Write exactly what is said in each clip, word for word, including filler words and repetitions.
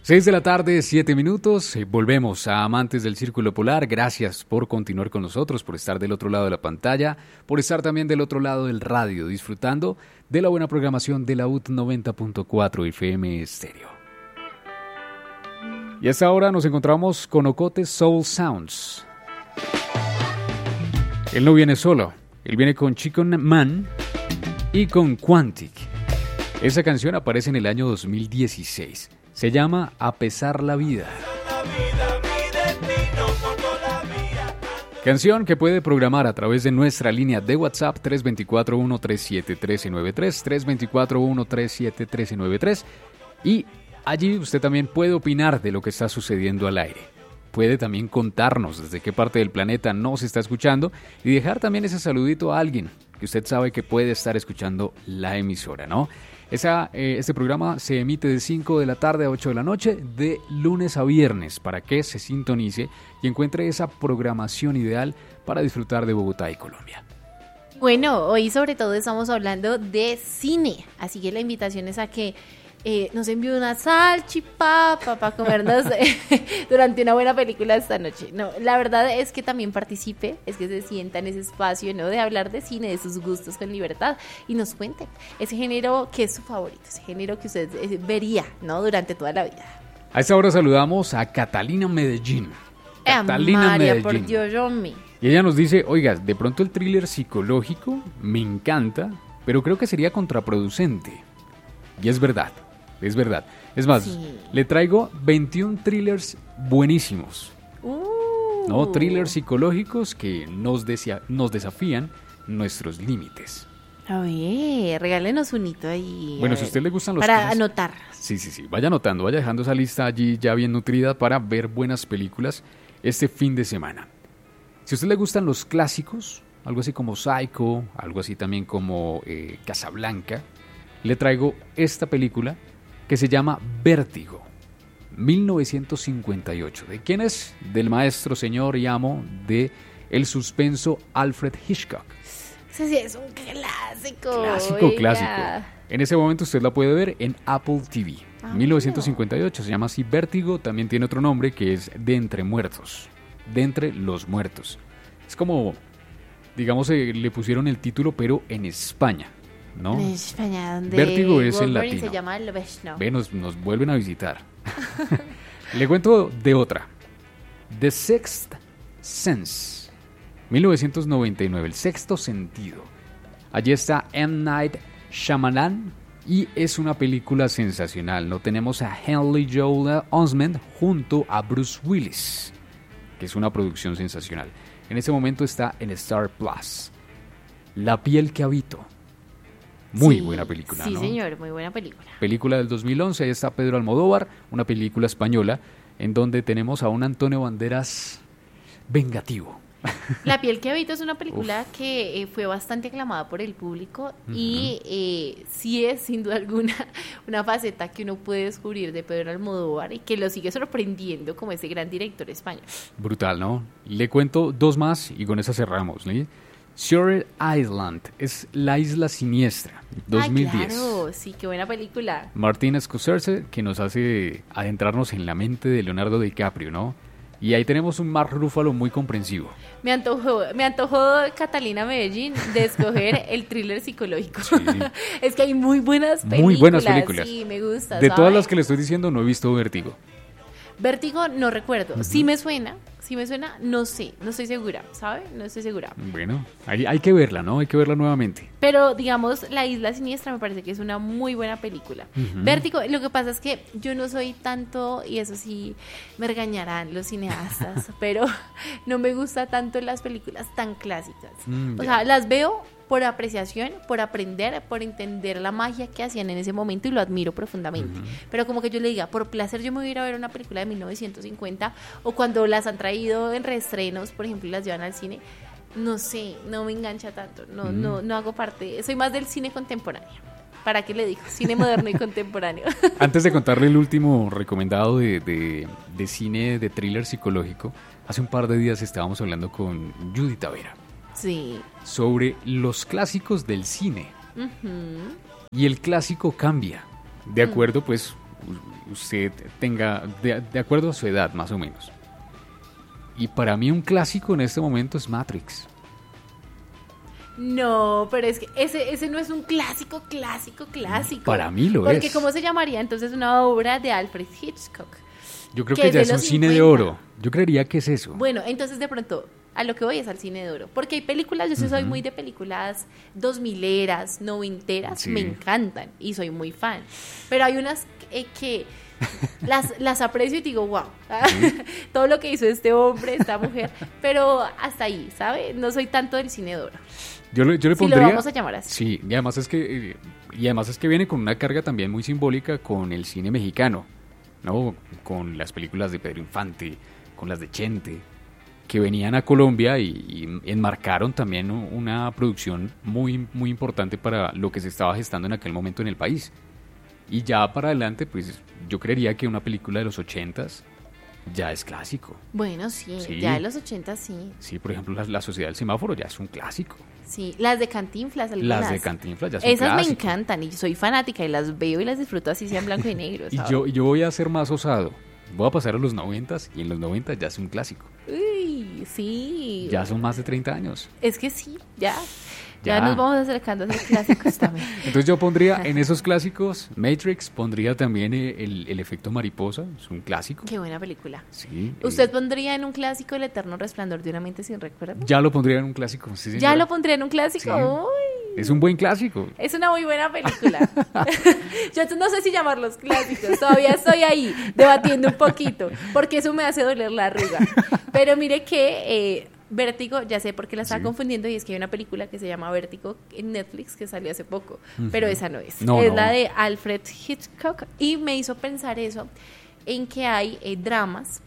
Seis de la tarde, siete minutos. Eh, volvemos a Amantes del Círculo Polar. Gracias por continuar con nosotros, por estar del otro lado de la pantalla, por estar también del otro lado del radio, disfrutando de la buena programación de la U T noventa punto cuatro F M Estéreo. Y a esta hora nos encontramos con Ocote Soul Sounds. Él no viene solo, él viene con Chicken Man y con Quantic. Esa canción aparece en el año dos mil dieciséis. Se llama A Pesar la Vida. Canción que puede programar a través de nuestra línea de WhatsApp tres dos cuatro, uno tres siete, uno tres nueve tres, tres dos cuatro, uno tres siete, uno tres nueve tres, y allí usted también puede opinar de lo que está sucediendo al aire. Puede también contarnos desde qué parte del planeta nos está escuchando y dejar también ese saludito a alguien que usted sabe que puede estar escuchando la emisora, ¿no? Esa, eh, este programa se emite de cinco de la tarde a ocho de la noche, de lunes a viernes, para que se sintonice y encuentre esa programación ideal para disfrutar de Bogotá y Colombia. Bueno, hoy sobre todo estamos hablando de cine, así que la invitación es a que eh, nos envíe una salchipapa para comernos durante una buena película esta noche. No, la verdad es que también participe, es que se sienta en ese espacio, ¿no? De hablar de cine, de sus gustos con libertad y nos cuente ese género que es su favorito, ese género que usted eh, vería, ¿no? Durante toda la vida. A esta hora saludamos a Catalina Medellín. Catalina María, Medellín. Por Dios, yo me... Y ella nos dice, oiga, de pronto el thriller psicológico me encanta, pero creo que sería contraproducente. Y es verdad. Es verdad. Es más, sí. Le traigo veintiún thrillers buenísimos. Uh. ¿No? Thrillers psicológicos que nos, desia- nos desafían nuestros límites. A ver, regálenos un hito ahí. Bueno, si a usted le gustan los para temas, anotar. Sí, sí, sí. Vaya anotando, vaya dejando esa lista allí ya bien nutrida para ver buenas películas este fin de semana. Si a usted le gustan los clásicos, algo así como Psycho, algo así también como eh, Casablanca, le traigo esta película que se llama Vértigo, mil novecientos cincuenta y ocho. ¿De quién es? Del maestro, señor y amo de el suspenso Alfred Hitchcock. Ese sí es un clásico. Clásico, oiga. clásico. En ese momento usted la puede ver en Apple T V. Ah, mil novecientos cincuenta y ocho, se llama así Vértigo, también tiene otro nombre que es De Entre Muertos. De Entre los Muertos. Es como, digamos, eh, le pusieron el título, pero en España. ¿No? En España, donde Vértigo es en Wolverine latino. Se llama Lobezno. Ve, nos, nos vuelven a visitar. Le cuento de otra. The Sixth Sense, mil novecientos noventa y nueve, El Sexto Sentido. Allí está M. Night Shyamalan y es una película sensacional. No tenemos a Henry Joel Osment junto a Bruce Willis, que es una producción sensacional. En ese momento está en Star Plus. La piel que habito. Muy sí, buena película, sí, ¿no? Sí, señor, muy buena película. Película del dos mil once, ahí está Pedro Almodóvar, una película española en donde tenemos a un Antonio Banderas vengativo. La piel que habito es una película Uf. que eh, fue bastante aclamada por el público uh-huh. y eh, sí es sin duda alguna una faceta que uno puede descubrir de Pedro Almodóvar y que lo sigue sorprendiendo como ese gran director español. Brutal, ¿no? Le cuento dos más y con esa cerramos, ¿no? Shutter Island es La Isla Siniestra, dos mil diez. Ay, claro, sí, qué buena película. Martin Scorsese, que nos hace adentrarnos en la mente de Leonardo DiCaprio, ¿no? Y ahí tenemos un Mark Ruffalo muy comprensivo. Me antojó, me antojó Catalina Medellín de escoger el thriller psicológico. Sí. Es que hay muy buenas películas. Muy buenas películas. Sí, me gusta. De ¿sabes? Todas las que le estoy diciendo, no he visto Vértigo. Vértigo no recuerdo. Uh-huh. Sí me suena, sí me suena, no sé, no estoy segura, ¿sabe? No estoy segura. Bueno, hay, hay que verla, ¿no? Hay que verla nuevamente. Pero, digamos, La Isla Siniestra me parece que es una muy buena película. Uh-huh. Vértigo, lo que pasa es que yo no soy tanto, y eso sí me regañarán los cineastas, pero no me gusta tanto las películas tan clásicas. Mm, o sea, las veo por apreciación, por aprender, por entender la magia que hacían en ese momento y lo admiro profundamente. Uh-huh. Pero como que yo le diga, por placer yo me voy a ir a ver una película de mil novecientos cincuenta o cuando las han traído en reestrenos, por ejemplo, y las llevan al cine, no sé, no me engancha tanto, no, uh-huh. no, no hago parte, soy más del cine contemporáneo. ¿Para qué le digo? Cine moderno y contemporáneo. Antes de contarle el último recomendado de, de, de cine de thriller psicológico, hace un par de días estábamos hablando con Judy Tavera. Sí. Sobre los clásicos del cine. Uh-huh. Y el clásico cambia. De acuerdo, uh-huh. pues, usted tenga, de, de acuerdo a su edad más o menos. Y para mí un clásico en este momento es Matrix. No, pero es que ese, ese no es un clásico, clásico, clásico. Para mí lo Porque es. Porque ¿cómo se llamaría entonces una obra de Alfred Hitchcock? Yo creo que, que ya es un cine de oro. Yo creería que es eso. Bueno, entonces de pronto a lo que voy es al cine de oro. Porque hay películas, yo sí uh-huh. soy muy de películas dos mileras, noventeras, sí. me encantan y soy muy fan. Pero hay unas eh, que las, las aprecio y digo, wow, ¿sí? todo lo que hizo este hombre, esta mujer, pero hasta ahí, ¿sabe? No soy tanto del cine de oro. Yo le, yo le si pondría... lo vamos a llamar así. Sí, y además es que, y además es que viene con una carga también muy simbólica con el cine mexicano, ¿no? Con las películas de Pedro Infante, con las de Chente, que venían a Colombia y, y enmarcaron también una producción muy, muy importante para lo que se estaba gestando en aquel momento en el país. Y ya para adelante, pues yo creería que una película de los ochentas ya es clásico. Bueno, sí, sí. ya de los ochentas sí. Sí, por ejemplo, la, la Sociedad del Semáforo ya es un clásico. Sí, las de Cantinflas, algunas. Las de Cantinflas ya son Esas clásicos. me encantan y soy fanática y las veo y las disfruto así sea en blanco y negro. Y yo, yo voy a ser más osado. Voy a pasar a los noventas y en los noventas ya es un clásico. Uy, sí. Ya son más de treinta años. Es que sí, ya. Ya, ya nos vamos acercando a los clásicos también. Entonces yo pondría en esos clásicos, Matrix, pondría también el, el efecto mariposa, es un clásico. Qué buena película. Sí. ¿Usted eh, pondría en un clásico El eterno resplandor de una mente sin recuerdo? Ya lo pondría en un clásico. Sí, ¿Ya lo pondría en un clásico? Sí. Uy. Es un buen clásico. Es una muy buena película. Yo no sé si llamarlos clásicos, todavía estoy ahí debatiendo un poquito, porque eso me hace doler la arruga. Pero mire que... Eh, Vértigo, ya sé por qué la estaba sí. confundiendo, y es que hay una película que se llama Vértigo en Netflix que salió hace poco, uh-huh. pero esa no es. No, es no. la de Alfred Hitchcock y me hizo pensar eso, en que hay eh, dramas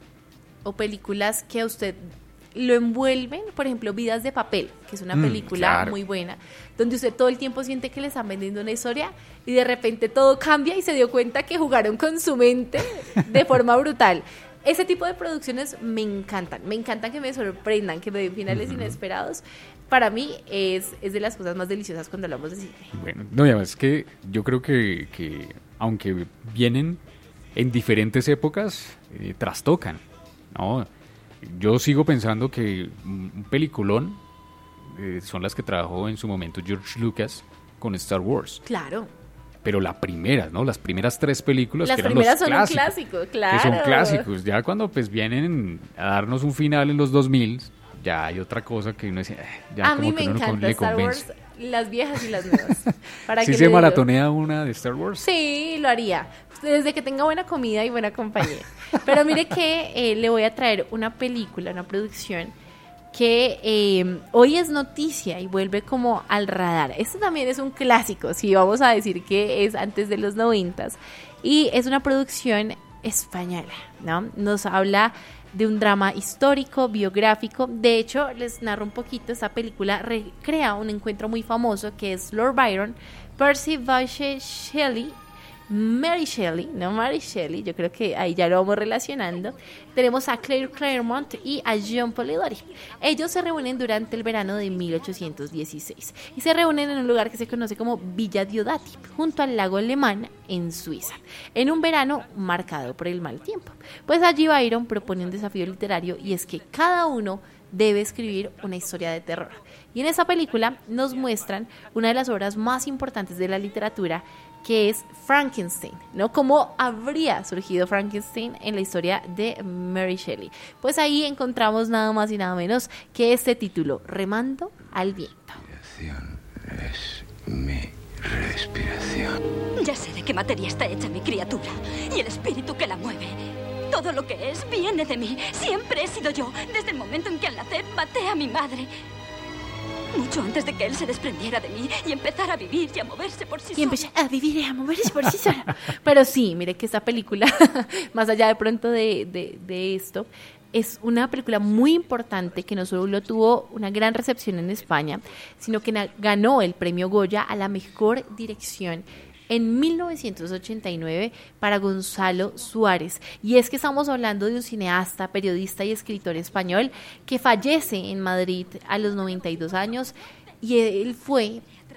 o películas que a usted lo envuelven, por ejemplo, Vidas de papel, que es una mm, película claro. muy buena, donde usted todo el tiempo siente que le están vendiendo una historia y de repente todo cambia y se dio cuenta que jugaron con su mente de forma brutal. Ese tipo de producciones me encantan, me encantan que me sorprendan, que me den finales uh-huh. inesperados. Para mí es, es de las cosas más deliciosas cuando hablamos de cine. Bueno, no, ya es que yo creo que, que aunque vienen en diferentes épocas, eh, trastocan, ¿no? Yo sigo pensando que un peliculón eh, son las que trabajó en su momento George Lucas con Star Wars. Claro. Pero la primera, ¿no? Las primeras tres películas las que eran primeras los son clásicos, un clásico, claro. que son clásicos. Ya cuando pues vienen a darnos un final en los dos mil, ya hay otra cosa que uno dice, eh, ya a como mí que me uno encanta le Star convence. Wars, las viejas y las nuevas. ¿Para ¿Sí qué se le digo? maratonea una de Star Wars? Sí, lo haría. Desde que tenga buena comida y buena compañía. Pero mire que eh, le voy a traer una película, una producción que eh, hoy es noticia y vuelve como al radar. Este también es un clásico, si vamos a decir que es antes de los noventas, y es una producción española, ¿no? Nos habla de un drama histórico, biográfico. De hecho, les narro un poquito, esta película recrea un encuentro muy famoso que es Lord Byron, Percy Bysshe Shelley, Mary Shelley, no Mary Shelley, yo creo que ahí ya lo vamos relacionando. Tenemos a Claire Clairmont y a Jean Polidori. Ellos se reúnen durante el verano de mil ochocientos dieciséis y se reúnen en un lugar que se conoce como Villa Diodati, junto al lago Le Mans en Suiza, en un verano marcado por el mal tiempo. Pues allí Byron propone un desafío literario, y es que cada uno debe escribir una historia de terror. Y en esa película nos muestran una de las obras más importantes de la literatura, que es Frankenstein, ¿no? ¿Cómo habría surgido Frankenstein en la historia de Mary Shelley? Pues ahí encontramos nada más y nada menos que este título, Remando al viento. Es mi respiración. Ya sé de qué materia está hecha mi criatura y el espíritu que la mueve. Todo lo que es viene de mí. Siempre he sido yo. Desde el momento en que al nacer maté a mi madre. Mucho antes de que él se desprendiera de mí y empezara a vivir y a moverse por sí y solo. Y empezó a vivir y a moverse por sí sola. Pero sí, mire que esta película, más allá de pronto de, de, de esto, es una película muy importante que no solo tuvo una gran recepción en España, sino que na- ganó el premio Goya a la mejor dirección en mil novecientos ochenta y nueve para Gonzalo Suárez. Y es que estamos hablando de un cineasta, periodista y escritor español que fallece en Madrid a los noventa y dos años, y él fue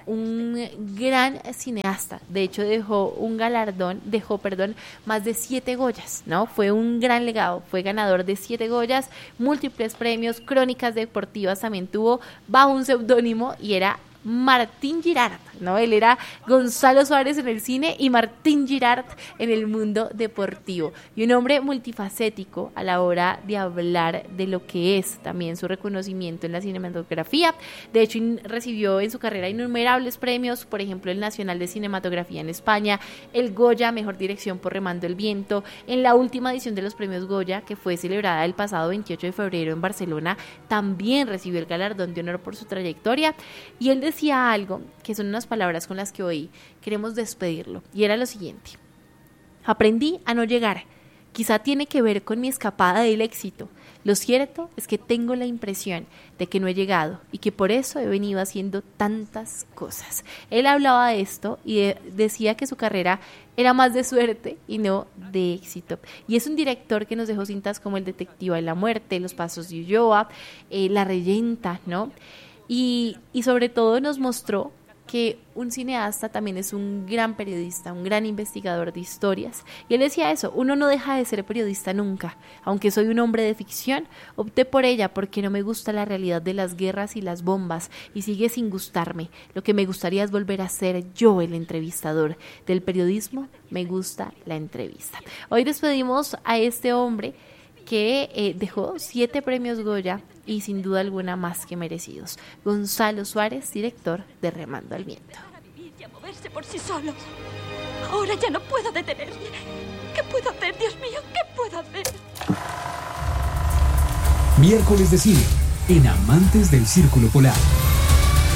un gran cineasta. De hecho, dejó un galardón, dejó, perdón, más de siete Goyas, ¿no? Fue un gran legado, fue ganador de siete Goyas, múltiples premios, crónicas deportivas también tuvo bajo un seudónimo y era Martín Girard, ¿no? Él era Gonzalo Suárez en el cine y Martín Girard en el mundo deportivo. Y un hombre multifacético a la hora de hablar de lo que es también su reconocimiento en la cinematografía. De hecho, in- recibió en su carrera innumerables premios, por ejemplo, el Nacional de Cinematografía en España, el Goya, Mejor Dirección por Remando el Viento. En la última edición de los premios Goya, que fue celebrada el pasado veintiocho de febrero en Barcelona, también recibió el galardón de honor por su trayectoria. Y él decía algo que son unas palabras con las que hoy queremos despedirlo, y era lo siguiente: aprendí a no llegar, quizá tiene que ver con mi escapada del éxito. Lo cierto es que tengo la impresión de que no he llegado y que por eso he venido haciendo tantas cosas. Él hablaba de esto y de, decía que su carrera era más de suerte y no de éxito. Y es un director que nos dejó cintas como El Detective de la Muerte, Los Pasos de Ulloa, eh, La Reyenta, ¿no? Y, y sobre todo nos mostró que un cineasta también es un gran periodista, un gran investigador de historias. Y él decía eso: uno no deja de ser periodista nunca. Aunque soy un hombre de ficción, opté por ella porque no me gusta la realidad de las guerras y las bombas, y sigue sin gustarme. Lo que me gustaría es volver a ser yo el entrevistador. Del periodismo me gusta la entrevista. Hoy despedimos a este hombre que eh, dejó siete premios Goya y sin duda alguna más que merecidos. Gonzalo Suárez, director de Remando al Viento. Para vivir y a moverse por sí solos. Ahora ya no puedo detenerme. ¿Qué puedo hacer, Dios mío? ¿Qué puedo hacer? Miércoles de cine en Amantes del Círculo Polar.